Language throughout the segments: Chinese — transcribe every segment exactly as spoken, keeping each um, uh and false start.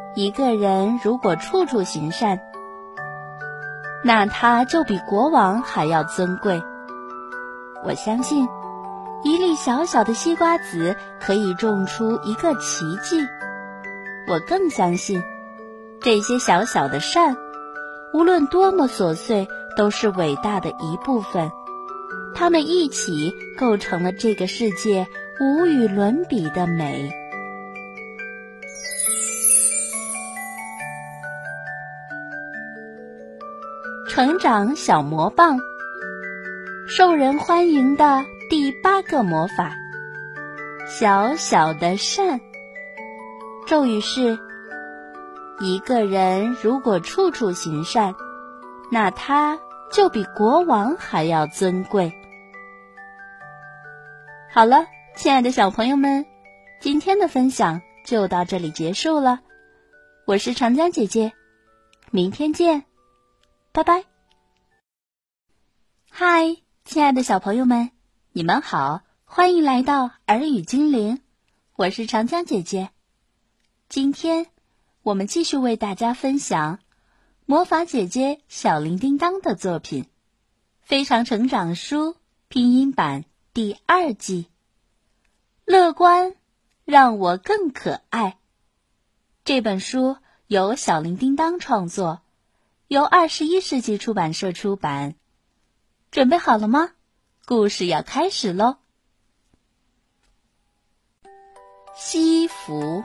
一个人如果处处行善，那他就比国王还要尊贵。我相信，一粒小小的西瓜籽可以种出一个奇迹。我更相信，这些小小的善，无论多么琐碎，都是伟大的一部分。它们一起构成了这个世界无与伦比的美。成长小魔棒，受人欢迎的第八个魔法，小小的善。咒语是：一个人如果处处行善，那他就比国王还要尊贵。好了，亲爱的小朋友们，今天的分享就到这里结束了。我是长江姐姐，明天见，拜拜。嗨，亲爱的小朋友们，你们好，欢迎来到儿语精灵，我是长江姐姐。今天我们继续为大家分享魔法姐姐小铃叮当的作品《非常成长书》拼音版第二季。乐观让我更可爱。这本书由小铃叮当创作，由二十一世纪出版社出版。准备好了吗？故事要开始喽。西服。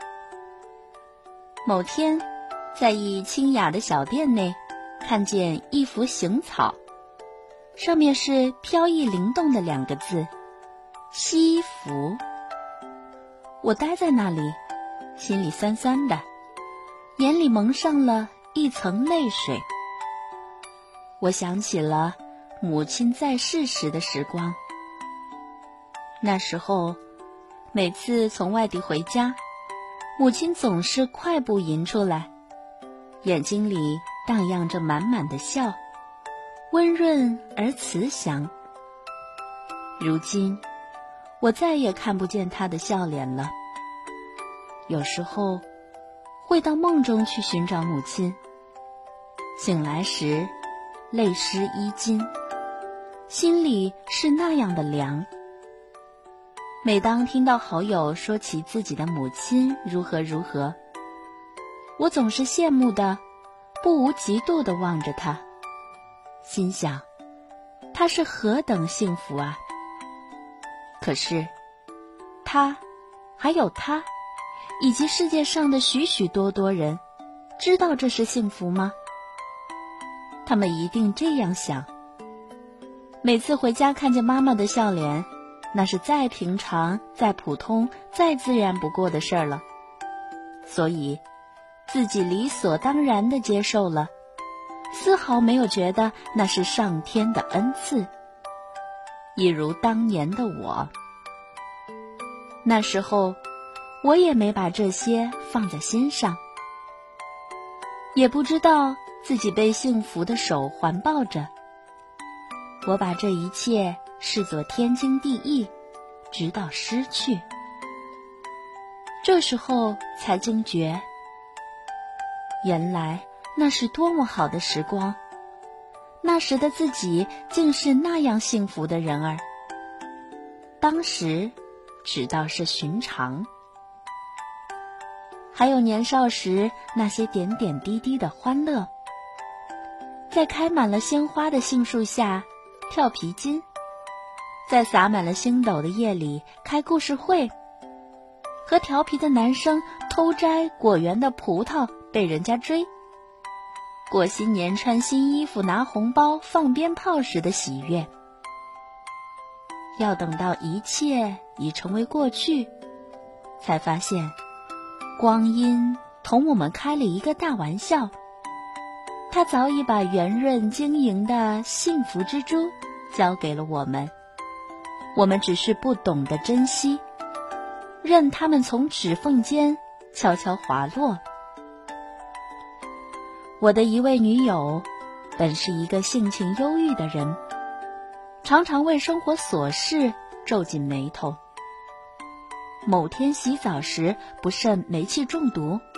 某天，在一清雅的小店内，看见一幅行草，上面是飘逸灵动的两个字，西服。我呆在那里，心里酸酸的，眼里蒙上了一层泪水。我想起了母亲在世时的时光。那时候，每次从外地回家，母亲总是快步迎出来，眼睛里荡漾着满满的笑，温润而慈祥。如今，我再也看不见她的笑脸了。有时候，会到梦中去寻找母亲，醒来时，泪湿衣襟，心里是那样的凉。每当听到好友说起自己的母亲如何如何，我总是羡慕的，不无嫉妒地望着她，心想，她是何等幸福啊！可是，她，还有她，以及世界上的许许多多人，知道这是幸福吗？他们一定这样想。每次回家看见妈妈的笑脸，那是再平常、再普通、再自然不过的事儿了。所以，自己理所当然地接受了，丝毫没有觉得那是上天的恩赐。一如当年的我，那时候我也没把这些放在心上，也不知道自己被幸福的手环抱着。我把这一切视作天经地义，直到失去。这时候才惊觉，原来那是多么好的时光，那时的自己竟是那样幸福的人儿。当时只道是寻常。还有年少时那些点点滴滴的欢乐，在开满了鲜花的杏树下跳皮筋，在洒满了星斗的夜里开故事会，和调皮的男生偷摘果园的葡萄被人家追，过新年穿新衣服拿红包放鞭炮时的喜悦。要等到一切已成为过去，才发现光阴同我们开了一个大玩笑，它早已把圆润晶莹的幸福之珠交给了我们，我们只是不懂得珍惜，任它们从指缝间悄悄滑落。我的一位女友本是一个性情忧郁的人，常常为生活琐事皱紧眉头。某天洗澡时不慎煤气中毒，